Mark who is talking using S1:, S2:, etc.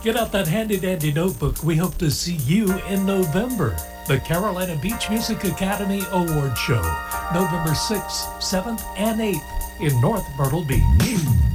S1: Get out that handy-dandy notebook. We hope to see you in November. The Carolina Beach Music Academy Award Show, November 6th, 7th, and 8th in North Myrtle Beach.